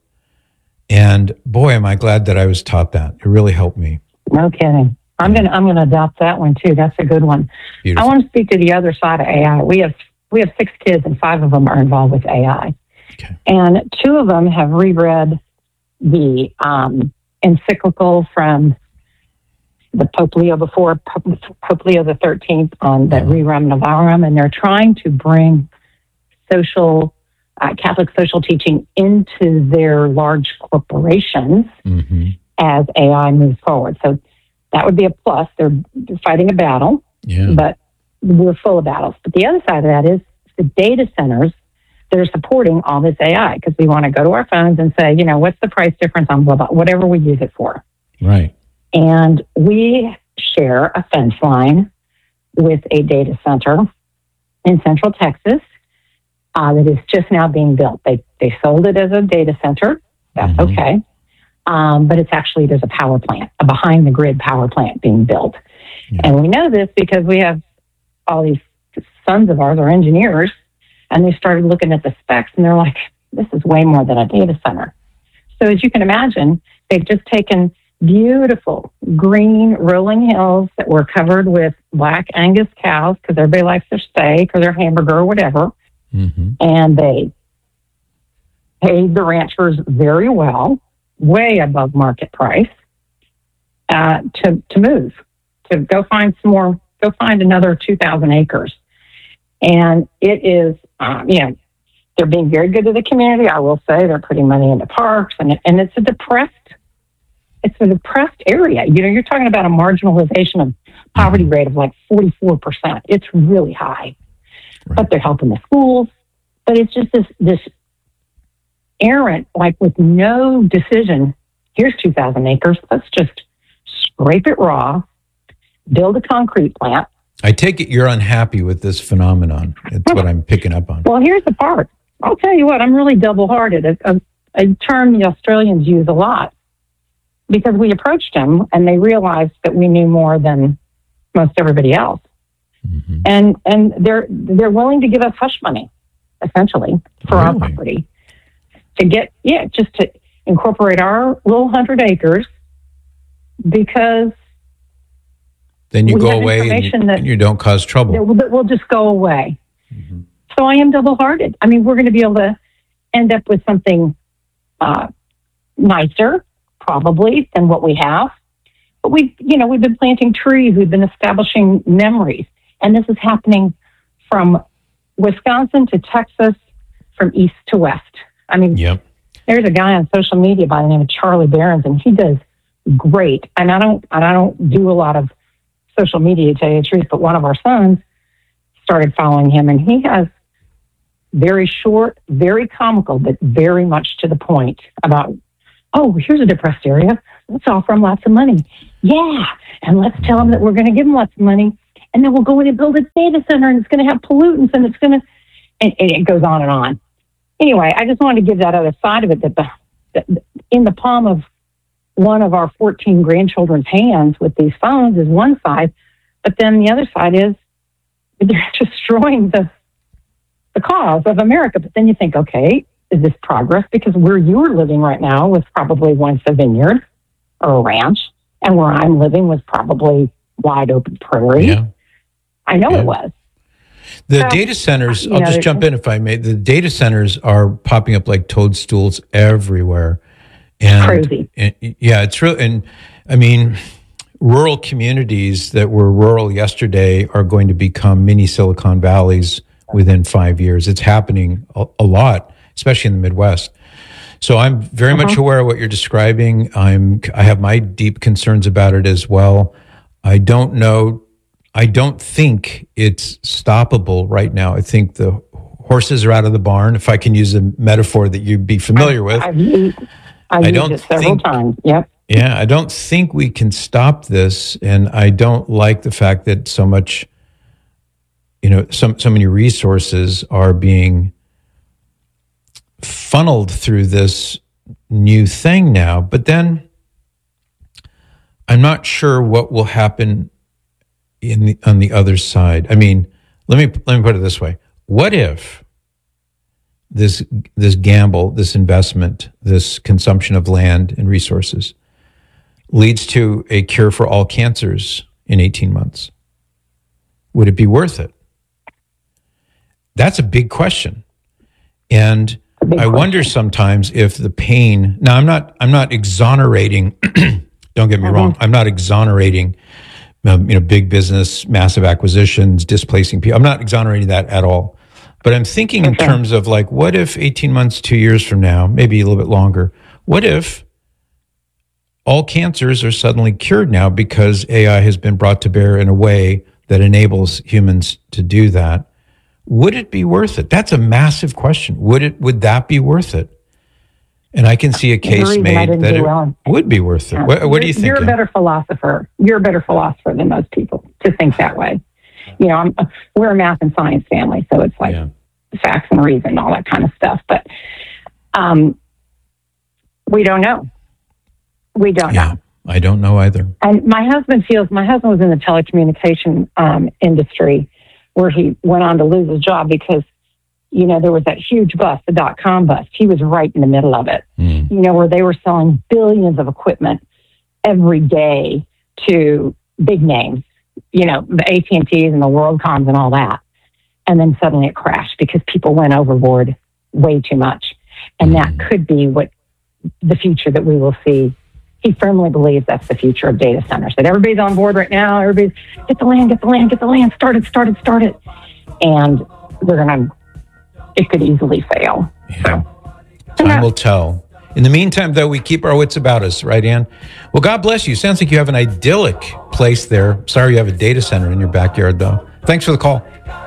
And boy, am I glad that I was taught that. It really helped me. No kidding. I'm gonna I'm gonna adopt that one too. That's a good one. Beautiful. I want to speak to the other side of A I. We have we have six kids and five of them are involved with A I, okay. And two of them have reread the um, encyclical from the Pope Leo before Pope, Pope Leo the thirteenth on the Rerum Novarum, and they're trying to bring social uh, Catholic social teaching into their large corporations mm-hmm. as A I moves forward. So that would be a plus. They're, they're fighting a battle, yeah. but we're full of battles. But the other side of that is the data centers that are supporting all this A I, because we want to go to our phones and say, you know, what's the price difference on blah, blah, whatever we use it for. Right. And we share a fence line with a data center in Central Texas uh, that is just now being built. They they sold it as a data center. That's mm-hmm. okay. Um, but it's actually, there's a power plant, a behind the grid power plant being built. Yeah. And we know this because we have all these sons of ours are engineers, and they started looking at the specs and they're like, this is way more than a data center. So as you can imagine, they've just taken beautiful green rolling hills that were covered with black Angus cows because everybody likes their steak or their hamburger or whatever. Mm-hmm. And they paid the ranchers very well, way above market price, uh, to, to move, to go find some more, go find another two thousand acres. And it is, um, you know, they're being very good to the community. I will say they're putting money into parks, and and it's a depressed, it's a depressed area. You know, you're talking about a marginalization of poverty rate of like forty-four percent. It's really high, right. But they're helping the schools. But it's just this this errant, like with no decision. Here's two thousand acres. Let's just scrape it raw, build a concrete plant. I take it you're unhappy with this phenomenon. It's what I'm picking up on. Well, here's the part. I'll tell you what, I'm really double-hearted. A, a, a term the Australians use a lot, because we approached them and they realized that we knew more than most everybody else. Mm-hmm. And and they're they're willing to give us hush money, essentially, for really? our property. To get, yeah, just to incorporate our little hundred acres, because then you we go have away and you, that, and you don't cause trouble. That will, that will just go away. Mm-hmm. So I am double-hearted. I mean, we're going to be able to end up with something uh, nicer, probably, than what we have. But we've, you know, we've been planting trees. We've been establishing memories. And this is happening from Wisconsin to Texas, from east to west. I mean, yep. There's a guy on social media by the name of Charlie Behrens, and he does great. And I don't, and I don't do a lot of social media, to tell you the truth, but one of our sons started following him, and he has very short, very comical, but very much to the point about, oh, here's a depressed area. Let's offer them lots of money. Yeah, and let's tell them that we're going to give them lots of money, and then we'll go in and build a data center, and it's going to have pollutants, and it's going to, and, and it goes on and on. Anyway, I just wanted to give that other side of it, that the, that in the palm of one of our fourteen grandchildren's hands with these phones is one side, but then the other side is they're destroying the the cause of America. But then you think, okay, is this progress? Because where you're living right now was probably once a vineyard or a ranch, and where I'm living was probably wide open prairie. Yeah. I know Yeah. it was. The So, data centers, you I'll know, just there's- jump in if I may. The data centers are popping up like toadstools everywhere. And, Crazy. and yeah, it's real. And I mean, rural communities that were rural yesterday are going to become mini Silicon Valleys within five years. It's happening a, a lot, especially in the Midwest. So I'm very much aware of what you're describing. I'm, I have my deep concerns about it as well. I don't know. I don't think it's stoppable right now. I think the horses are out of the barn, if I can use a metaphor that you'd be familiar with. I've used, I've I used don't it several think- times. Yep. Yeah, I don't think we can stop this, and I don't like the fact that so much, you know, so so many resources are being funneled through this new thing now. But then, I'm not sure what will happen in the on the other side. I mean, let me let me put it this way: what if this this gamble, this investment, this consumption of land and resources leads to a cure for all cancers in eighteen months? Would it be worth it? That's a big question. And I wonder sometimes if the pain, now I'm not, I'm not exonerating, don't get me wrong. I'm not exonerating, um, you know, big business, massive acquisitions, displacing people. I'm not exonerating that at all. But I'm thinking in terms of like, what if eighteen months, two years from now, maybe a little bit longer, what if all cancers are suddenly cured now because A I has been brought to bear in a way that enables humans to do that? Would it be worth it? That's a massive question. Would it? Would that be worth it? And I can see a case reason I made didn't that do it well. would be worth it. What, what do you think? You're a Ann? better philosopher. You're a better philosopher than most people to think that way. You know, I'm, we're a math and science family, so it's like facts and reason and all that kind of stuff. But um, we don't know. We don't Yeah, know. I don't know either. And my husband feels, my husband was in the telecommunication um, industry where he went on to lose his job because, you know, there was that huge bust, the dot-com bust. He was right in the middle of it, Mm. you know, where they were selling billions of equipment every day to big names, you know, the A T and T's and the WorldComs and all that. And then suddenly it crashed because people went overboard way too much. And that could be what the future that we will see. He firmly believes that's the future of data centers, that everybody's on board right now. Everybody's get the land, get the land, get the land, start it, start it, start it. And we're going to, it could easily fail. Yeah. Time will tell. In the meantime, though, we keep our wits about us, right, Ann? Well, God bless you. Sounds like you have an idyllic place there. Sorry you have a data center in your backyard, though. Thanks for the call.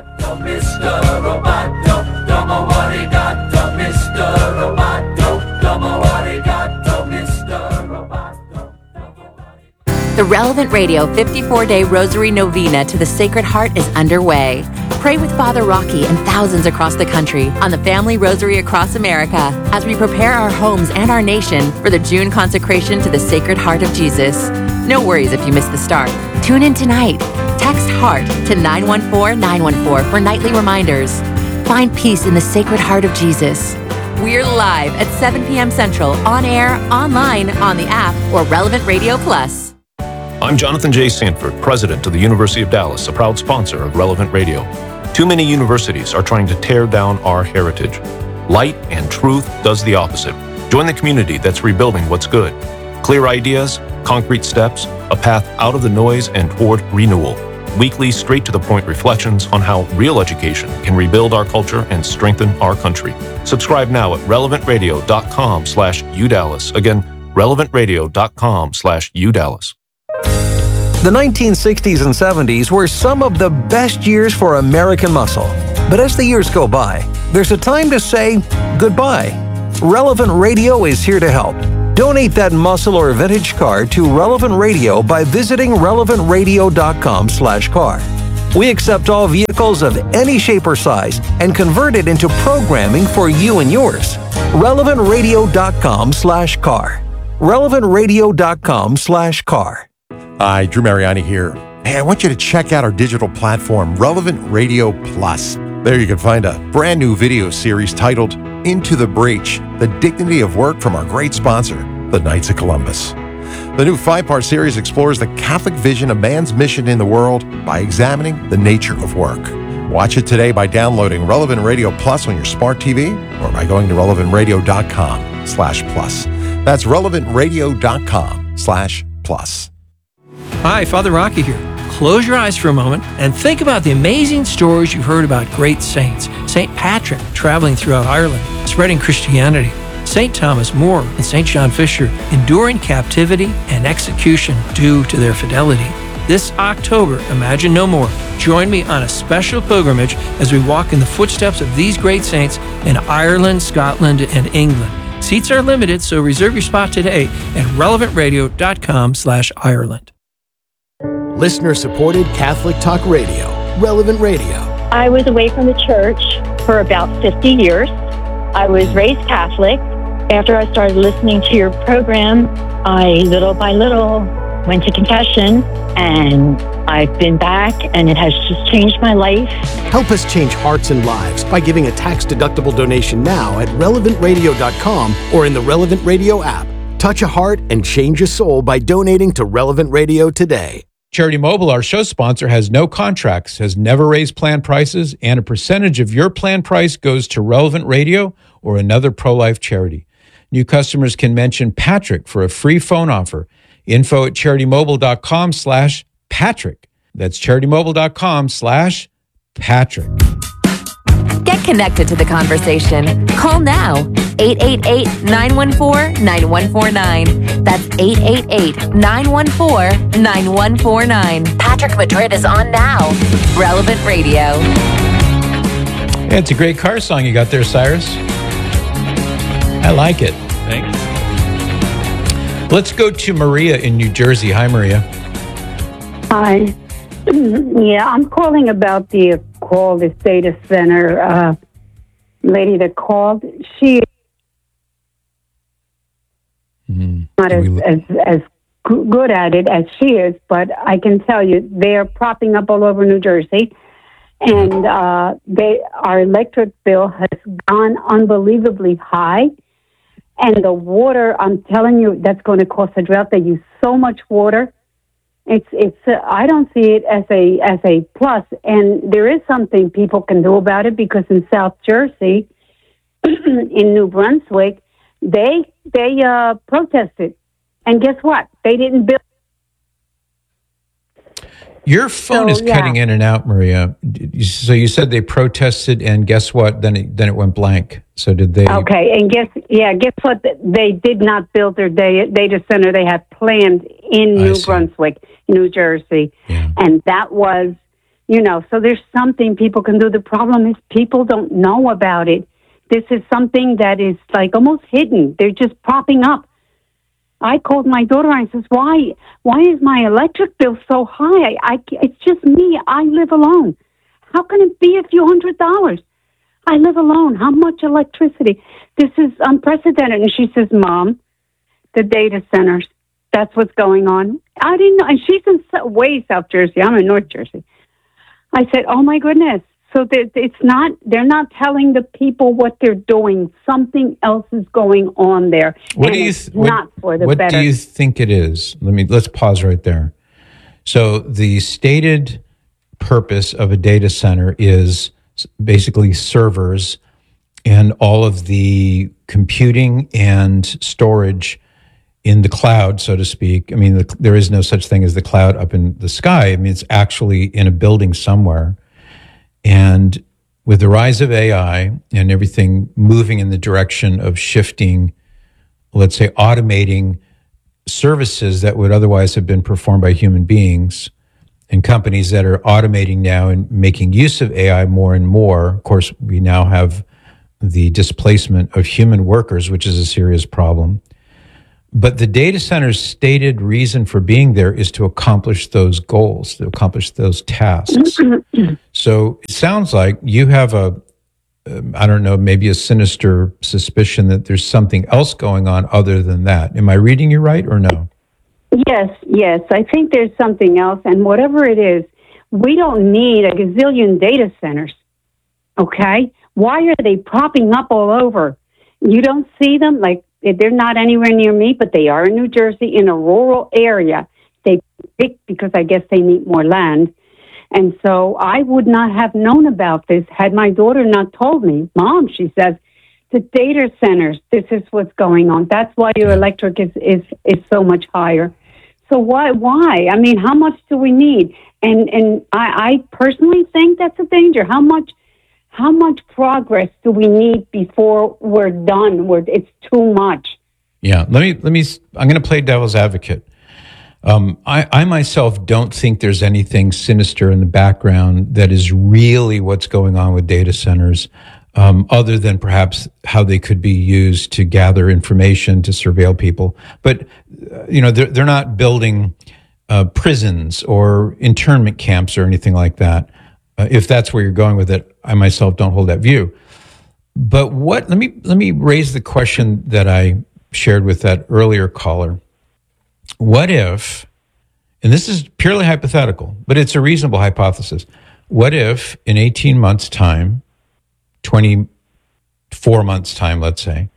The Relevant Radio fifty-four day Rosary Novena to the Sacred Heart is underway. Pray with Father Rocky and thousands across the country on the Family Rosary Across America as we prepare our homes and our nation for the June consecration to the Sacred Heart of Jesus. No worries if you miss the start. Tune in tonight. Text HEART to nine one four nine one four for nightly reminders. Find peace in the Sacred Heart of Jesus. We're live at seven p.m. Central, on air, online, on the app, or Relevant Radio Plus. I'm Jonathan J. Sanford, president of the University of Dallas, a proud sponsor of Relevant Radio. Too many universities are trying to tear down our heritage. Light and truth does the opposite. Join the community that's rebuilding what's good. Clear ideas, concrete steps, a path out of the noise and toward renewal. Weekly, straight-to-the-point reflections on how real education can rebuild our culture and strengthen our country. Subscribe now at relevant radio dot com slash U Dallas. Again, relevant radio dot com slash U Dallas. The nineteen sixties and seventies were some of the best years for American muscle. But as the years go by, there's a time to say goodbye. Relevant Radio is here to help. Donate that muscle or vintage car to Relevant Radio by visiting relevant radio dot com slash car. We accept all vehicles of any shape or size and convert it into programming for you and yours. relevant radio dot com slash car. relevant radio dot com slash car. Hi, Drew Mariani here. Hey, I want you to check out our digital platform, Relevant Radio Plus. There you can find a brand new video series titled Into the Breach, The Dignity of Work from our great sponsor, the Knights of Columbus. The new five-part series explores the Catholic vision of man's mission in the world by examining the nature of work. Watch it today by downloading Relevant Radio Plus on your smart T V or by going to relevant radio dot com slash plus. That's relevant radio dot com slash plus. Hi, Father Rocky here. Close your eyes for a moment and think about the amazing stories you've heard about great saints. Saint Patrick traveling throughout Ireland, spreading Christianity. Saint Thomas More and Saint John Fisher enduring captivity and execution due to their fidelity. This October, Imagine No More. Join me on a special pilgrimage as we walk in the footsteps of these great saints in Ireland, Scotland, and England. Seats are limited, so reserve your spot today at relevant radio dot com slash Ireland. Listener-supported Catholic Talk Radio, Relevant Radio. I was away from the church for about fifty years. I was raised Catholic. After I started listening to your program, I, little by little, went to confession, and I've been back, and it has just changed my life. Help us change hearts and lives by giving a tax-deductible donation now at relevant radio dot com or in the Relevant Radio app. Touch a heart and change a soul by donating to Relevant Radio today. Charity Mobile, our show sponsor, has no contracts, has never raised plan prices, and a percentage of your plan price goes to Relevant Radio or another pro-life charity. New customers can mention Patrick for a free phone offer. Info at charity mobile dot com slash Patrick. That's charity mobile dot com slash Patrick. Get connected to the conversation. Call now. eight eight eight, nine one four, nine one four nine. That's eight eight eight, nine one four, nine one four nine. Patrick Madrid is on now. Relevant Radio. Yeah, it's a great car song you got there, Cyrus. I like it. Thanks. Let's go to Maria in New Jersey. Hi, Maria. Hi. Yeah, I'm calling about the call, this data center uh, lady that called. She mm. not as, as as good at it as she is, but I can tell you they're propping up all over New Jersey, and uh, they our electric bill has gone unbelievably high. And the water, I'm telling you, that's going to cause a drought. They use so much water. It's it's. Uh, I don't see it as a as a plus. And there is something people can do about it, because in South Jersey, in New Brunswick, they they uh, protested, and guess what? They didn't build. Your phone So, is yeah. cutting in and out, Maria. So you said they protested, and guess what? Then it, then it went blank. So did they? Okay, and guess yeah, guess what? They did not build their data, data center. They had planned in New Brunswick, New Jersey, and that was, you know. So there's something people can do. The problem is people don't know about it. This is something that is like almost hidden. They're just popping up. I called my daughter and I says, "Why? Why is my electric bill so high? I, I it's just me. I live alone. How can it be a few hundred dollars? I live alone. How much electricity? This is unprecedented." And she says, "Mom, the data centers. That's what's going on." I didn't know. And she's in so- way South Jersey. I'm in North Jersey. I said, "Oh my goodness." So that it's not. They're not telling the people what they're doing. Something else is going on there. What and do you it's th- what, not for the what better. do you think it is? Let me let's pause right there. So the stated purpose of a data center is basically servers and all of the computing and storage in the cloud, so to speak. I mean, the, there is no such thing as the cloud up in the sky. I mean, it's actually in a building somewhere. And with the rise of A I and everything moving in the direction of shifting, let's say automating services that would otherwise have been performed by human beings, and companies that are automating now and making use of A I more and more. Of course, we now have the displacement of human workers, which is a serious problem. But the data center's stated reason for being there is to accomplish those goals, to accomplish those tasks. So it sounds like you have a, um, I don't know, maybe a sinister suspicion that there's something else going on other than that. Am I reading you right or no? Yes, yes. I think there's something else. And whatever it is, we don't need a gazillion data centers. Okay? Why are they popping up all over? You don't see them? Like, they're not anywhere near me, but they are in New Jersey in a rural area. They pick because I guess they need more land. And so I would not have known about this had my daughter not told me. Mom, she says, the data centers, this is what's going on. That's why your electric is, is, is so much higher. So why, why? I mean, how much do we need? And, and I, I personally think that's a danger. How much How much progress do we need before we're done? Where it's too much. Yeah, let me let me. I'm going to play devil's advocate. Um, I, I myself don't think there's anything sinister in the background that is really what's going on with data centers, um, other than perhaps how they could be used to gather information to surveil people. But uh, you know, they're they're not building uh, prisons or internment camps or anything like that. Uh, if that's where you're going with it, I myself don't hold that view. But what? Let me let me raise the question that I shared with that earlier caller. What if, and this is purely hypothetical, but it's a reasonable hypothesis. What if in eighteen months' time, twenty-four months' time, let's say,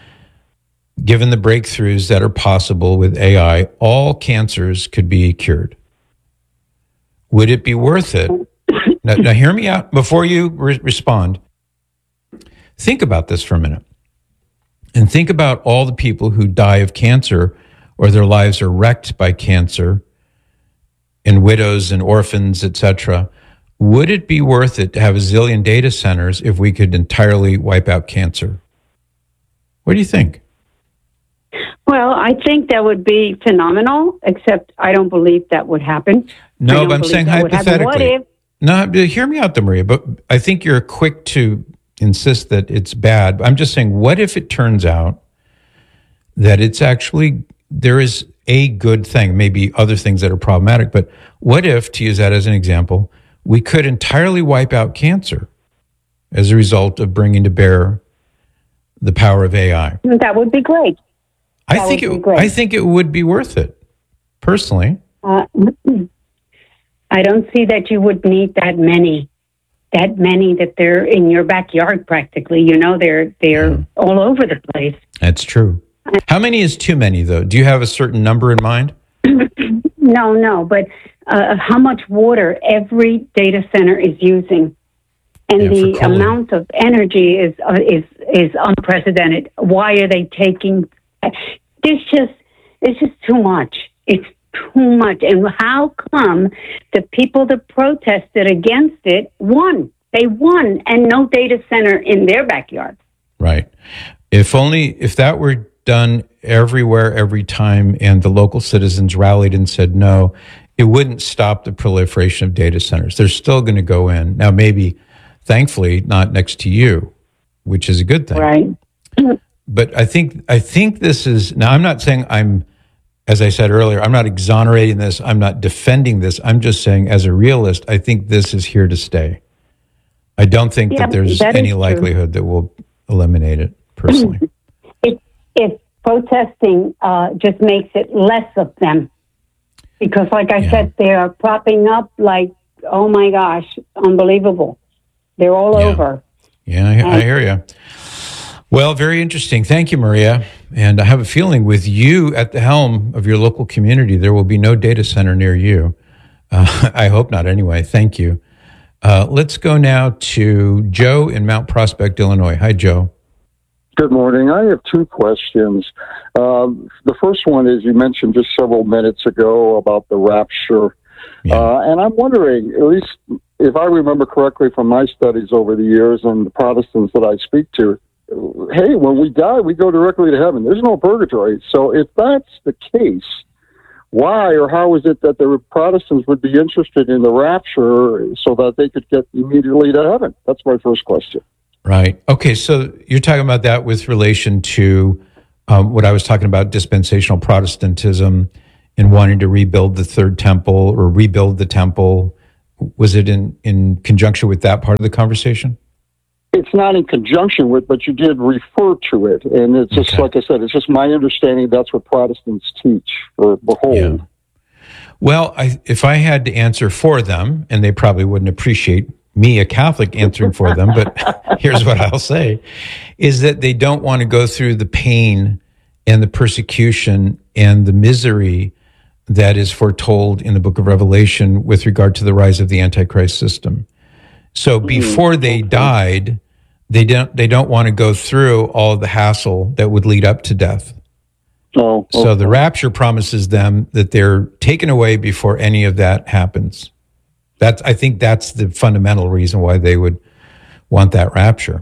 given the breakthroughs that are possible with A I, all cancers could be cured? Would it be worth it? Now, now hear me out before you re- respond. Think about this for a minute. And think about all the people who die of cancer or their lives are wrecked by cancer, and widows and orphans, et cetera. Would it be worth it to have a zillion data centers if we could entirely wipe out cancer? What do you think? Well, I think that would be phenomenal, except I don't believe that would happen. No, but I'm saying hypothetically. What if? No, hear me out, though, Maria, but I think you're quick to insist that it's bad. I'm just saying, what if it turns out that it's actually, there is a good thing, maybe other things that are problematic, but what if, to use that as an example, we could entirely wipe out cancer as a result of bringing to bear the power of A I? That would be great. I That think would be it, great. I think it would be worth it, personally. Uh, I don't see that you would need that many, that many that they're in your backyard practically. You know, they're they're Yeah. all over the place. That's true. How many is too many, though? Do you have a certain number in mind? No, no, but uh, how much water every data center is using, and Yeah, for the cooling. amount of energy is uh, is is unprecedented. Why are they taking? It's just it's just too much. It's too much. And how come the people that protested against it won? They won, and no data center in their backyard. Right. If only, if that were done everywhere, every time, and the local citizens rallied and said no, it wouldn't stop the proliferation of data centers. They're still going to go in. Now, maybe, thankfully, not next to you, which is a good thing. Right. But I think I think this is, now I'm not saying I'm, as I said earlier, I'm not exonerating this, I'm not defending this, I'm just saying as a realist, I think this is here to stay. I don't think Yeah, that there's that is any true. likelihood that we'll eliminate it, personally. If, if protesting uh, just makes it less of them, because like I said, they are propping up like, oh my gosh, unbelievable. They're all Yeah. over. Yeah, I, I hear you. Well, very interesting. Thank you, Maria. And I have a feeling with you at the helm of your local community, there will be no data center near you. Uh, I hope not anyway. Thank you. Uh, let's go now to Joe in Mount Prospect, Illinois. Hi, Joe. Good morning. I have two questions. Um, the first one is you mentioned just several minutes ago about the rapture. Uh, and I'm wondering, at least if I remember correctly from my studies over the years and the Protestants that I speak to, hey, when we die, we go directly to heaven. There's no purgatory. So if that's the case, why or how is it that the Protestants would be interested in the rapture so that they could get immediately to heaven? That's my first question. Right. Okay, so you're talking about that with relation to um, what I was talking about, dispensational Protestantism and wanting to rebuild the third temple or rebuild the temple. Was it in, in conjunction with that part of the conversation? It's not in conjunction with, but you did refer to it. And it's just, okay. like I said, it's just my understanding that's what Protestants teach or behold. Yeah. Well, I, if I had to answer for them, and they probably wouldn't appreciate me, a Catholic, answering for them, but here's what I'll say, is that they don't want to go through the pain and the persecution and the misery that is foretold in the book of Revelation with regard to the rise of the Antichrist system. So before they died, they don't they don't want to go through all of the hassle that would lead up to death. Oh, okay. So the rapture promises them that they're taken away before any of that happens. That's I think that's the fundamental reason why they would want that rapture.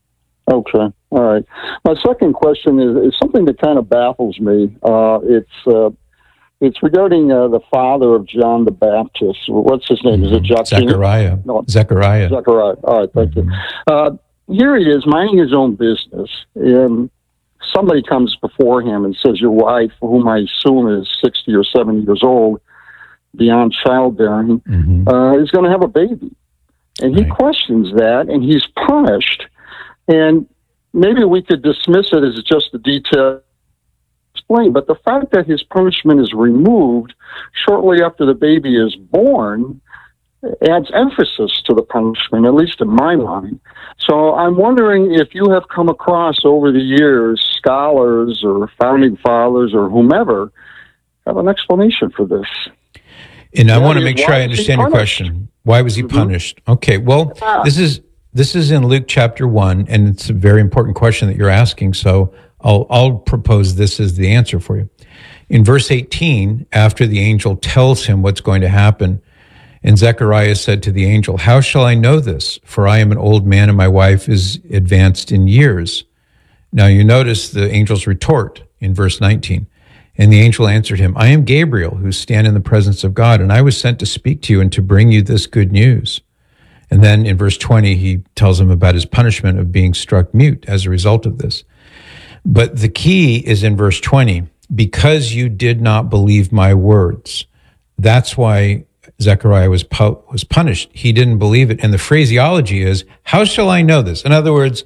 Okay, all right. My second question is, is something that kind of baffles me. Uh, it's uh, it's regarding uh, the father of John the Baptist. What's his name? Is it Joachim? Zechariah. No. Zechariah. Zechariah. All right, thank mm-hmm. you. Uh, here he is minding his own business, and somebody comes before him and says, your wife, whom I assume is sixty or seventy years old, beyond childbearing, mm-hmm. uh, is going to have a baby. And he right. questions that, and he's punished. And maybe we could dismiss it as just a detail explain, but the fact that his punishment is removed shortly after the baby is born adds emphasis to the punishment, at least in my mind. So I'm wondering if you have come across over the years scholars or founding fathers or whomever have an explanation for this. And I want to make sure I understand your question. Why was he mm-hmm. punished? Okay, well, yeah. this is this is in Luke chapter one, and it's a very important question that you're asking, so I'll, I'll propose this as the answer for you. In verse eighteen, after the angel tells him what's going to happen, and Zechariah said to the angel, how shall I know this? For I am an old man and my wife is advanced in years. Now you notice the angel's retort in verse nineteen. And the angel answered him, I am Gabriel, who stand in the presence of God, and I was sent to speak to you and to bring you this good news. And then in verse twenty, he tells him about his punishment of being struck mute as a result of this. But the key is in verse twenty, because you did not believe my words. That's why Zechariah was pu- was punished. He didn't believe it. And the phraseology is, how shall I know this? In other words,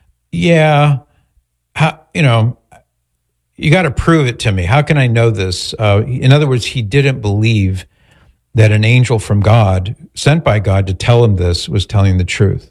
yeah, how, you know, you got to prove it to me. How can I know this? Uh, in other words, he didn't believe that an angel from God, sent by God to tell him this, was telling the truth.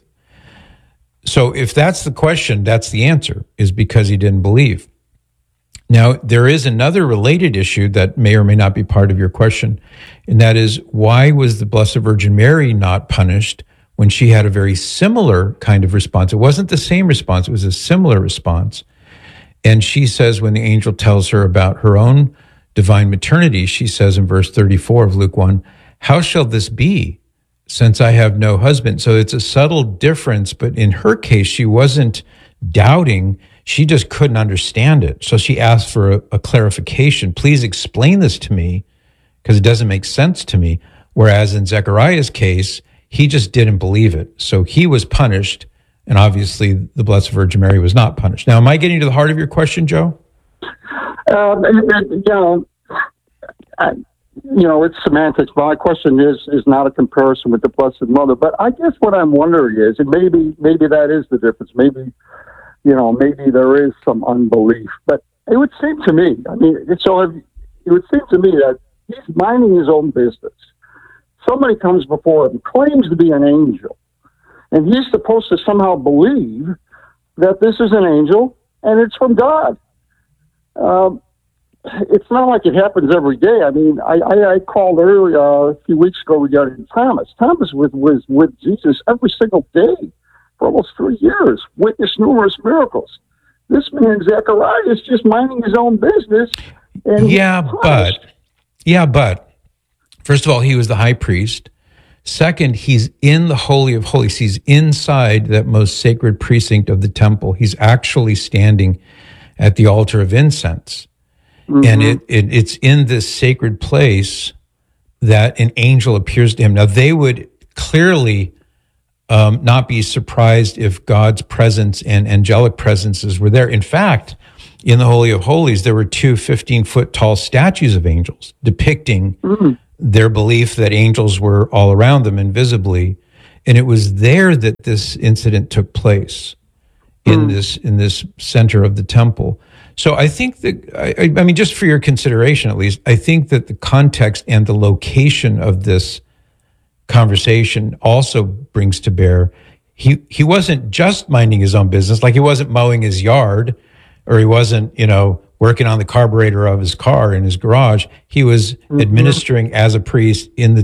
So if that's the question, that's the answer, is because he didn't believe. Now, there is another related issue that may or may not be part of your question, and that is, why was the Blessed Virgin Mary not punished when she had a very similar kind of response? It wasn't the same response, it was a similar response. And she says, when the angel tells her about her own divine maternity, she says in verse thirty-four of Luke one, how shall this be, since I have no husband? So it's a subtle difference, but in her case, she wasn't doubting, she just couldn't understand it. So she asked for a, a clarification. Please explain this to me, because it doesn't make sense to me. Whereas in Zechariah's case, he just didn't believe it. So he was punished, and obviously the Blessed Virgin Mary was not punished. Now, am I getting to the heart of your question, Joe? Um, you know, I, you know, it's semantics. My question is is not a comparison with the Blessed Mother, but I guess what I'm wondering is, and maybe maybe that is the difference. Maybe, you know, maybe there is some unbelief, but it would seem to me, I mean, so it would seem to me that he's minding his own business. Somebody comes before him, claims to be an angel, and he's supposed to somehow believe that this is an angel and it's from God. Um, it's not like it happens every day. I mean, I, I, I called earlier uh, a few weeks ago regarding Thomas. Thomas was, was with Jesus every single day for almost three years, witnessed numerous miracles. This man, Zechariah, is just minding his own business. And yeah, but, yeah, but, first of all, he was the high priest. Second, he's in the Holy of Holies. He's inside that most sacred precinct of the temple. He's actually standing at the altar of incense. Mm-hmm. And it, it it's in this sacred place that an angel appears to him. Now, they would clearly um, not be surprised if God's presence and angelic presences were there. In fact, in the Holy of Holies, there were two fifteen-foot tall statues of angels depicting mm-hmm. their belief that angels were all around them invisibly. And it was there that this incident took place, in mm-hmm. this in this center of the temple. So I think that, I, I mean, just for your consideration at least, I think that the context and the location of this conversation also brings to bear, he he wasn't just minding his own business, like he wasn't mowing his yard, or he wasn't, you know, working on the carburetor of his car in his garage. He was mm-hmm. administering as a priest in the